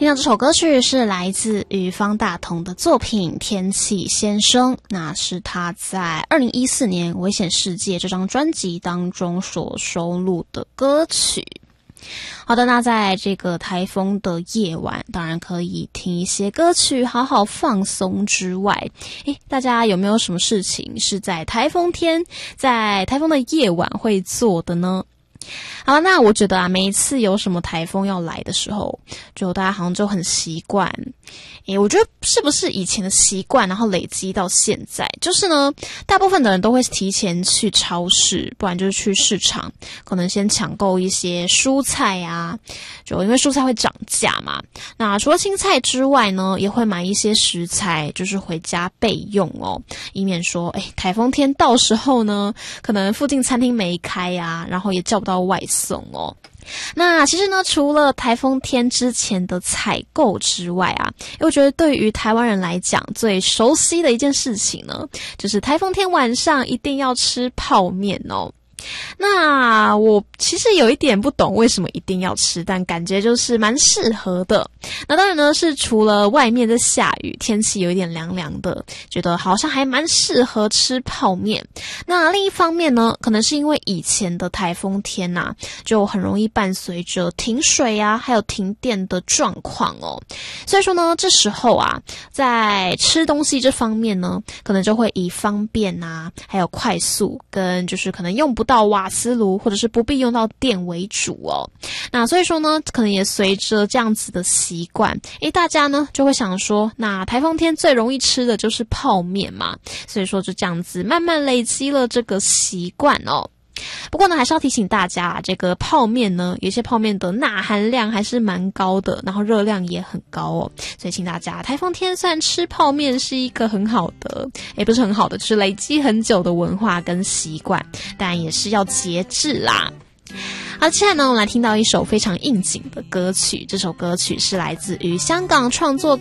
听到这首歌曲是来自于方大同的作品《天气先生》，那是他在2014年《危险世界》这张专辑当中所收录的歌曲。好的，那在这个台风的夜晚，当然可以听一些歌曲好好放松之外，大家有没有什么事情是在台风天，在台风的夜晚会做的呢？好，那我觉得每一次有什么台风要来的时候，就大家好像就很习惯。我觉得是不是以前的习惯，然后累积到现在，就是呢，大部分的人都会提前去超市，不然就是去市场，可能先抢购一些蔬菜啊，就因为蔬菜会涨价嘛。那除了青菜之外呢，也会买一些食材，就是回家备用哦，以免说，台风天到时候呢，可能附近餐厅没开啊，然后也叫不到外送哦。那其实呢，除了台风天之前的采购之外啊，我觉得对于台湾人来讲，最熟悉的一件事情呢，就是台风天晚上一定要吃泡面哦。那我其实有一点不懂为什么一定要吃，但感觉就是蛮适合的。那当然呢，是除了外面在下雨，天气有一点凉凉的，觉得好像还蛮适合吃泡面。那另一方面呢，可能是因为以前的台风天啊，就很容易伴随着停水啊，还有停电的状况哦。所以说呢，这时候啊，在吃东西这方面呢，可能就会以方便啊，还有快速跟就是可能用不到瓦斯炉或者是不必用到电为主哦。那所以说呢，可能也随着这样子的习惯，大家呢就会想说，那台风天最容易吃的就是泡面嘛，所以说就这样子慢慢累积了这个习惯哦。不过呢，还是要提醒大家这个泡面呢，有些泡面的钠含量还是蛮高的，然后热量也很高哦，所以请大家台风天虽然吃泡面是一个很好的，不是很好的，就是累积很久的文化跟习惯，但也是要节制啦。好，接下来呢，我们来听到一首非常应景的歌曲，这首歌曲是来自于香港创作